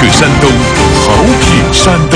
克山东，好品山东。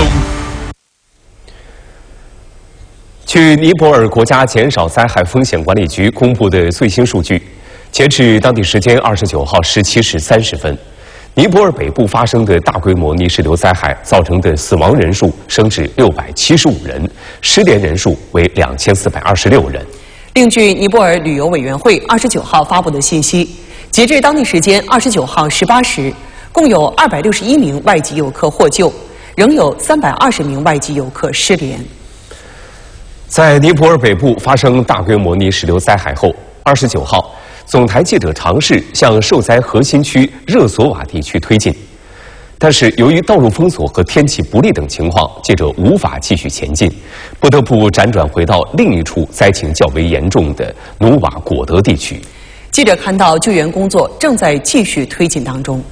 据尼泊尔国家减少灾害风险管理局公布的最新数据，截至当地时间29号17时30分，尼泊尔北部发生的大规模泥石流灾害造成的死亡人数升至675人，失联人数为2426人。 另据尼泊尔旅游委员会29号发布的信息，截至当地时间29号18时，共有261名外籍游客获救，仍有320名外籍游客失联。 在尼泊尔北部发生大规模泥石流灾害后，29号，总台记者尝试向受灾核心区热索瓦地区推进，但是由于道路封锁和天气不利等情况，记者无法继续前进，不得不辗转回到另一处灾情较为严重的努瓦果德地区。 记者看到救援工作正在继续推进当中。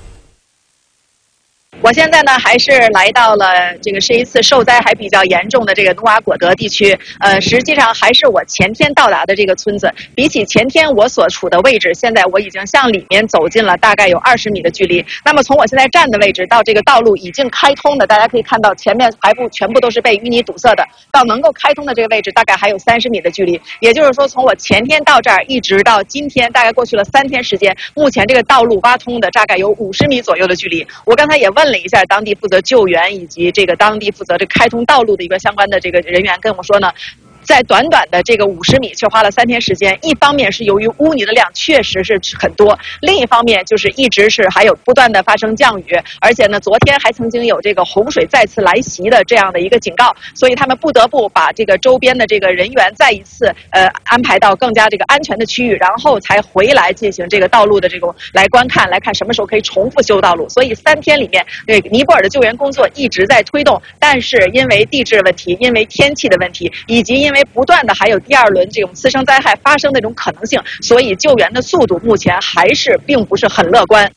我现在呢，还是来到了这个是一次受灾还比较严重的这个努瓦果德地区。实际上还是我前天到达的这个村子。比起前天我所处的位置，现在我已经向里面走进了大概有20米的距离。那么从我现在站的位置到这个道路已经开通的，大家可以看到前面还不全部都是被淤泥堵塞的，到能够开通的这个位置大概还有30米的距离。也就是说，从我前天到这儿一直到今天，大概过去了3天时间，目前这个道路挖通的大概有50米左右的距离。我刚才也问了一下当地负责救援以及这个当地负责这开通道路的一个相关的这个人员，跟我说呢，在短短的这个50米却花了3天时间。一方面是由于污泥的量确实是很多，另一方面就是一直是还有不断的发生降雨，而且呢，昨天还曾经有这个洪水再次来袭的这样的一个警告，所以他们不得不把这个周边的这个人员再一次安排到更加这个安全的区域，然后才回来进行这个道路的这种来观看，来看什么时候可以重复修道路。所以3天里面，尼泊尔的救援工作一直在推动，但是因为地质问题、因为天气的问题，以及因为不断的还有第2轮这种次生灾害发生的这种可能性，所以救援的速度目前还是并不是很乐观。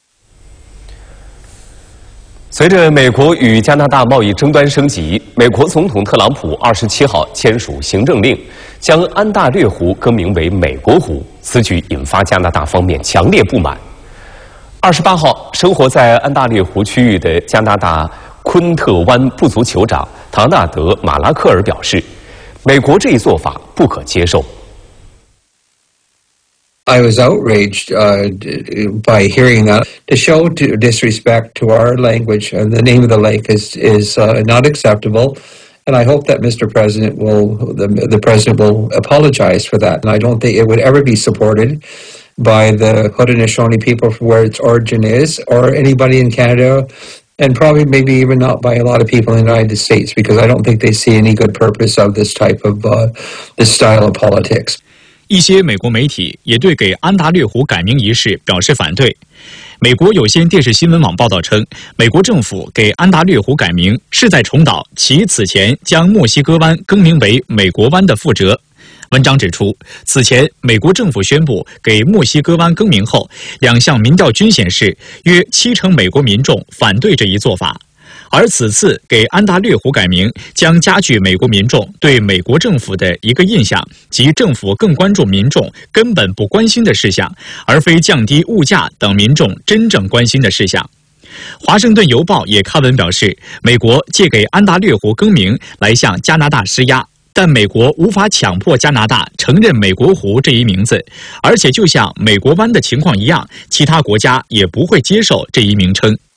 随着美国与加拿大贸易争端升级，美国总统特朗普27号签署行政令，将安大略湖更名为美国湖。此举引发加拿大方面强烈不满。28号，生活在安大略湖区域的加拿大昆特湾部族酋长唐纳德·马拉克尔表示，美国这一做法不可接受。 I was outraged by hearing that. To show disrespect to our language and the name of the lake is not acceptable. And I hope that Mr. President the President will apologize for that. And I don't think it would ever be supported by the Haudenosaunee people from where its origin is, or anybody in Canada, and probably maybe even not by a lot of people in the United States, because I don't think they see any good purpose of this type of this style of politics. 一些美国媒体也对给安大略湖改名一事表示反对。美国有线电视新闻网报道称，美国政府给安大略湖改名是在重蹈其此前将墨西哥湾更名为美国湾的覆辙。文章指出，此前美国政府宣布给墨西哥湾更名后，2项民调均显示约70%美国民众反对这一做法。而此次给安大略湖改名，将加剧美国民众对美国政府的一个印象，即政府更关注民众根本不关心的事项，而非降低物价等民众真正关心的事项。华盛顿邮报也刊文表示，美国借给安大略湖更名来向加拿大施压，但美国无法强迫加拿大承认美国湖这一名字，而且就像美国湾的情况一样，其他国家也不会接受这一名称。